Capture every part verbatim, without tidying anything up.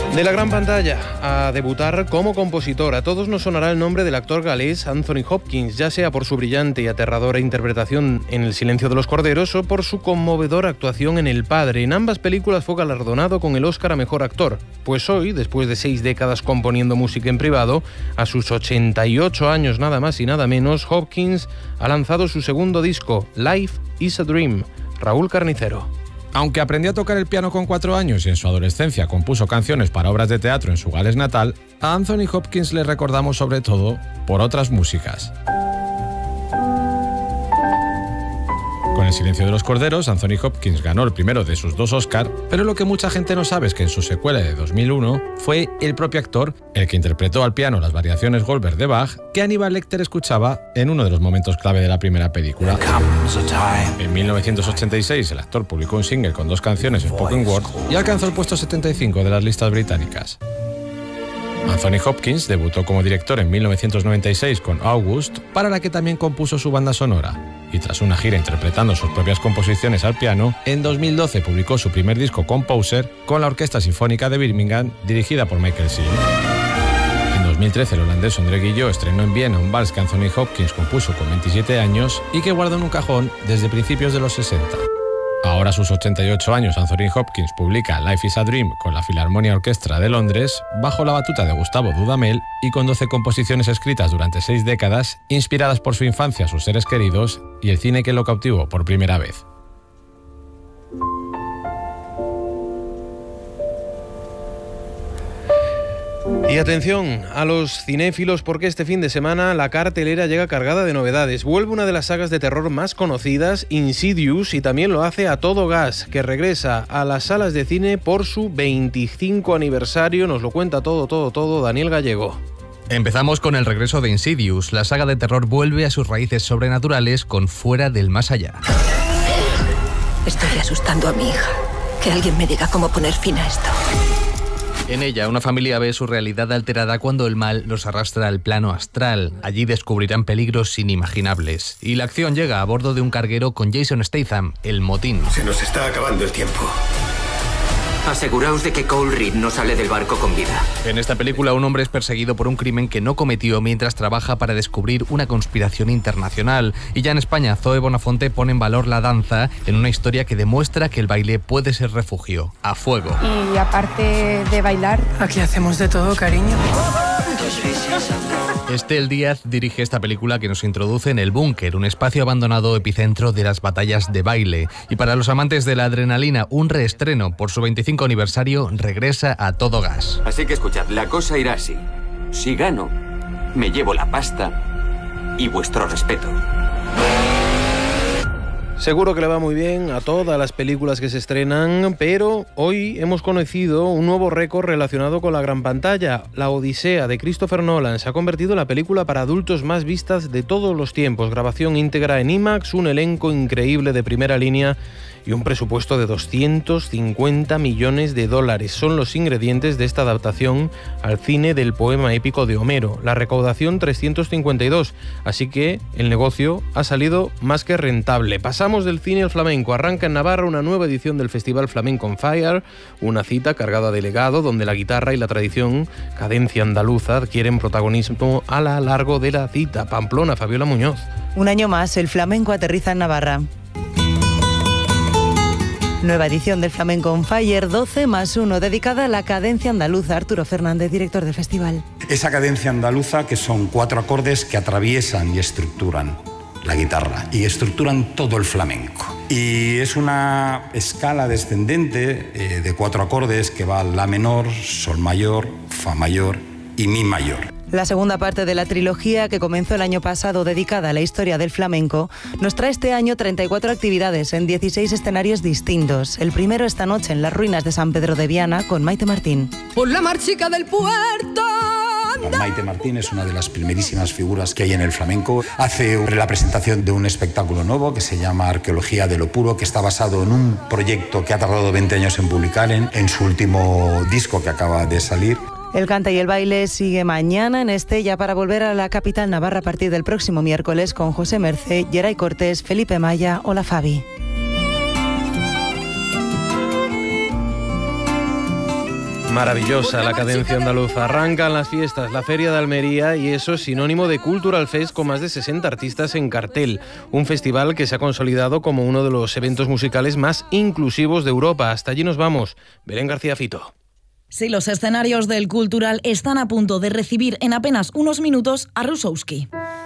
De la gran pantalla a debutar como compositor. A todos nos sonará el nombre del actor galés Anthony Hopkins, ya sea por su brillante y aterradora interpretación en El silencio de los corderos o por su conmovedora actuación en El padre. En ambas películas fue galardonado con el Oscar a mejor actor. Pues hoy, después de seis décadas componiendo música en privado, a sus ochenta y ocho años nada más y nada menos, Hopkins ha lanzado su segundo disco, Life is a Dream. Raúl Carnicero. Aunque aprendió a tocar el piano con cuatro años y en su adolescencia compuso canciones para obras de teatro en su Gales natal, a Anthony Hopkins le recordamos sobre todo por otras músicas. Con El silencio de los corderos, Anthony Hopkins ganó el primero de sus dos Oscar, pero lo que mucha gente no sabe es que en su secuela de dos mil uno fue el propio actor el que interpretó al piano las variaciones Goldberg de Bach que Hannibal Lecter escuchaba en uno de los momentos clave de la primera película. En mil novecientos ochenta y seis, el actor publicó un single con dos canciones spoken word y alcanzó el puesto setenta y cinco de las listas británicas. Anthony Hopkins debutó como director en mil novecientos noventa y seis con August, para la que también compuso su banda sonora. Y tras una gira interpretando sus propias composiciones al piano, en dos mil doce publicó su primer disco Composer con la Orquesta Sinfónica de Birmingham, dirigida por Michael Seal. En dos mil trece, el holandés Ondrej Guillot estrenó en Viena un vals que Anthony Hopkins compuso con veintisiete años y que guardó en un cajón desde principios de los sesenta. Ahora a sus ochenta y ocho años, Anthony Hopkins publica Life is a Dream con la Filarmonia Orquestra de Londres, bajo la batuta de Gustavo Dudamel y con doce composiciones escritas durante seis décadas, inspiradas por su infancia, sus seres queridos y el cine que lo cautivó por primera vez. Y atención a los cinéfilos, porque este fin de semana la cartelera llega cargada de novedades. Vuelve una de las sagas de terror más conocidas, Insidious, y también lo hace A Todo Gas, que regresa a las salas de cine por su veinticinco aniversario. Nos lo cuenta todo, todo, todo Daniel Gallego. Empezamos con el regreso de Insidious. La saga de terror vuelve a sus raíces sobrenaturales con Fuera del Más Allá. Estoy asustando a mi hija. Que alguien me diga cómo poner fin a esto. En ella, una familia ve su realidad alterada cuando el mal los arrastra al plano astral. Allí descubrirán peligros inimaginables. Y la acción llega a bordo de un carguero con Jason Statham, el motín. Se nos está acabando el tiempo. Aseguraos de que Cole Reed no sale del barco con vida. En esta película, un hombre es perseguido por un crimen que no cometió mientras trabaja para descubrir una conspiración internacional. Y ya en España, Zoe Bonafonte pone en valor la danza en una historia que demuestra que el baile puede ser refugio. A fuego. Y aparte de bailar, aquí hacemos de todo, cariño. Estel Díaz dirige esta película que nos introduce en El Búnker, un espacio abandonado epicentro de las batallas de baile. Y para los amantes de la adrenalina, un reestreno. Por su veinticinco aniversario, regresa A Todo Gas. Así que escuchad, la cosa irá así. Si gano, me llevo la pasta y vuestro respeto. Seguro que le va muy bien a todas las películas que se estrenan, pero hoy hemos conocido un nuevo récord relacionado con la gran pantalla. La Odisea de Christopher Nolan se ha convertido en la película para adultos más vistas de todos los tiempos. Grabación íntegra en IMAX, un elenco increíble de primera línea y un presupuesto de doscientos cincuenta millones de dólares. Son los ingredientes de esta adaptación al cine del poema épico de Homero. La recaudación trescientos cincuenta y dos, así que el negocio ha salido más que rentable. Pasamos del cine al flamenco. Arranca en Navarra una nueva edición del Festival Flamenco on Fire, una cita cargada de legado donde la guitarra y la tradición cadencia andaluza adquieren protagonismo a lo largo de la cita. Pamplona, Fabiola Muñoz. Un año más, el flamenco aterriza en Navarra. Nueva edición del Flamenco on Fire, doce más uno, dedicada a la cadencia andaluza. Arturo Fernández, director del festival. Esa cadencia andaluza que son cuatro acordes que atraviesan y estructuran la guitarra y estructuran todo el flamenco. Y es una escala descendente eh, de cuatro acordes que va La menor, Sol mayor, Fa mayor y Mi mayor. La segunda parte de la trilogía, que comenzó el año pasado dedicada a la historia del flamenco, nos trae este año treinta y cuatro actividades en dieciséis escenarios distintos. El primero esta noche en las ruinas de San Pedro de Viana con Maite Martín. Por la marchica del puerto. Maite Martín es una de las primerísimas figuras que hay en el flamenco. Hace la presentación de un espectáculo nuevo que se llama Arqueología de lo Puro, que está basado en un proyecto que ha tardado veinte años en publicar en, en su último disco que acaba de salir. El cante y el baile sigue mañana en Estella para volver a la capital navarra a partir del próximo miércoles con José Mercé, Geray Cortés, Felipe Maya o la Fabi. Maravillosa la cadencia andaluza. Arrancan las fiestas, la Feria de Almería, y eso es sinónimo de Cultural Fest con más de sesenta artistas en cartel. Un festival que se ha consolidado como uno de los eventos musicales más inclusivos de Europa. Hasta allí nos vamos. Belén García Fito. Sí, los escenarios del Cultural están a punto de recibir en apenas unos minutos a Rusowski.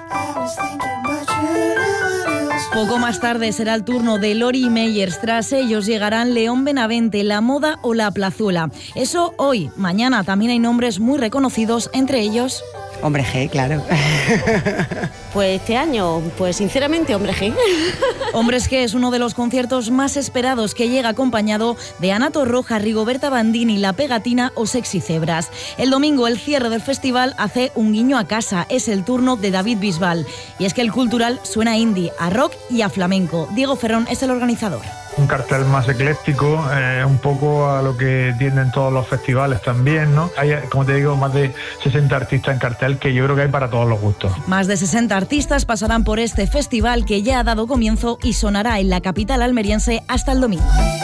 Poco más tarde será el turno de Lori y Meyers. Tras ellos llegarán León Benavente, La Moda o La Plazuela. Eso hoy. Mañana también hay nombres muy reconocidos, entre ellos... Hombre G, claro. Pues este año, pues sinceramente, Hombre G. Hombres G es uno de los conciertos más esperados, que llega acompañado de Ana Torroja, Rigoberta Bandini, La Pegatina o Sexy Cebras. El domingo, el cierre del festival hace un guiño a casa. Es el turno de David Bisbal. Y es que el Cultural suena a indie, a rock y a flamenco. Diego Ferrón es el organizador. Un cartel más ecléctico, eh, un poco a lo que tienden todos los festivales también, ¿no? Hay, como te digo, más de sesenta artistas en cartel, que yo creo que hay para todos los gustos. Más de sesenta artistas pasarán por este festival, que ya ha dado comienzo y sonará en la capital almeriense hasta el domingo.